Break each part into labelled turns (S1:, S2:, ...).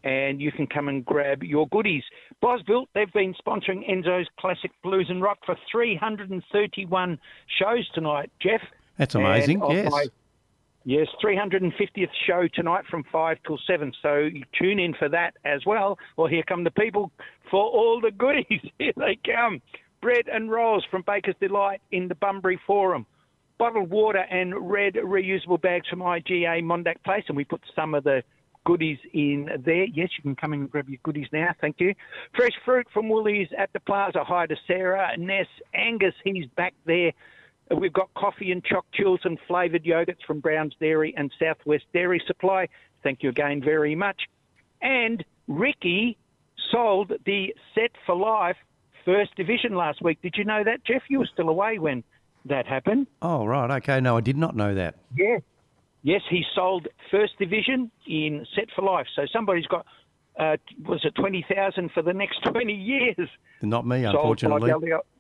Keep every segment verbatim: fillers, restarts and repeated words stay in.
S1: and you can come and grab your goodies. Bosbuilt, they've been sponsoring Enzo's Classic Blues and Rock for three hundred thirty-one shows tonight, Jeff.
S2: That's amazing, yes. My,
S1: yes, three hundred fiftieth show tonight from five till seven, so you tune in for that as well. Well, here come the people for all the goodies. Here they come. Bread and rolls from Baker's Delight in the Bunbury Forum. Bottled water and red reusable bags from I G A Mondack Place, and we put some of the goodies in there. Yes, you can come in and grab your goodies now. Thank you. Fresh fruit from Woolies at the Plaza. Hi to Sarah, Ness, Angus, he's back there. We've got coffee and choc chills and flavoured yogurts from Brown's Dairy and Southwest Dairy Supply. Thank you again very much. And Ricky sold the Set for Life First Division last week. Did you know that, Jeff? You were still away when that happened.
S2: Oh, right. Okay. No, I did not know that.
S1: Yeah. Yes, he sold First Division in Set for Life. So somebody's got, uh, was it twenty thousand for the next twenty years?
S2: Not me, unfortunately.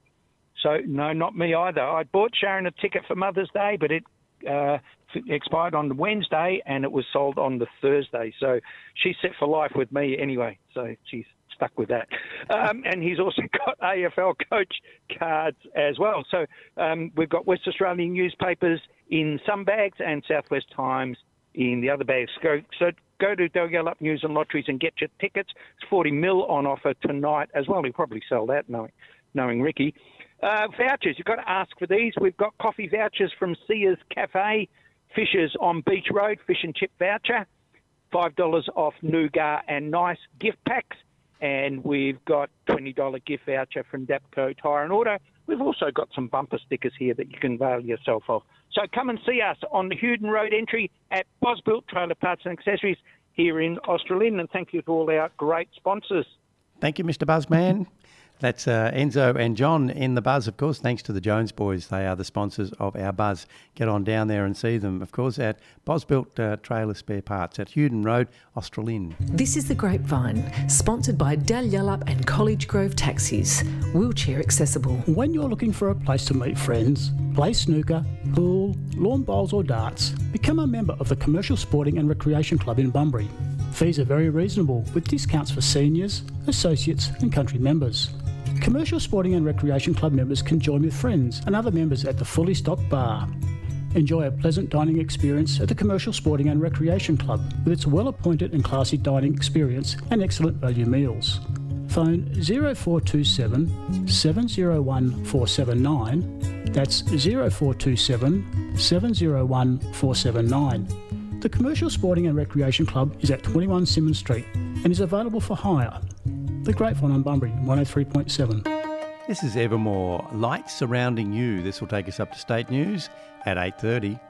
S1: So, no, not me either. I bought Sharon a ticket for Mother's Day, but it uh, expired on the Wednesday and it was sold on the Thursday. So she's set for life with me anyway. So she's stuck with that. Um, and he's also got A F L coach cards as well. So um, we've got West Australian newspapers in some bags and Southwest Times in the other bags. Go, so go to Dalyalup News and Lotteries and get your tickets. It's forty mil on offer tonight as well. He'll probably sell that, knowing, knowing Ricky. Uh, vouchers, you've got to ask for these. We've got coffee vouchers from Sears Cafe, Fishers on Beach Road, fish and chip voucher, five dollars off Nougat and Nice gift packs. And we've got twenty dollars gift voucher from Dapco Tyre and Auto. We've also got some bumper stickers here that you can avail yourself of. So come and see us on the Hewden Road entry at Bosbuilt Trailer Parts and Accessories here in Australind. And thank you to all our great sponsors.
S2: Thank you, Mister Buzzman. That's uh, Enzo and John in the Buzz, of course, thanks to the Jones boys. They are the sponsors of our Buzz. Get on down there and see them, of course, at Bosbuilt uh, Trailer Spare Parts at Hewden Road, Australind.
S3: This is The Grapevine, sponsored by Dalyalup and College Grove Taxis, wheelchair accessible.
S4: When you're looking for a place to meet friends, play snooker, pool, lawn bowls or darts, become a member of the Commercial Sporting and Recreation Club in Bunbury. Fees are very reasonable, with discounts for seniors, associates and country members. Commercial Sporting and Recreation Club members can join with friends and other members at the fully stocked bar. Enjoy a pleasant dining experience at the Commercial Sporting and Recreation Club with its well-appointed and classy dining experience and excellent value meals. Phone zero four two seven, seven zero one, four seven nine. That's zero four two seven, seven zero one, four seven nine. The Commercial Sporting and Recreation Club is at twenty-one Simmons Street and is available for hire. The Grapevine on Bunbury, one oh three point seven.
S2: This is Evermore, Lights Surrounding You. This will take us up to state news at eight thirty.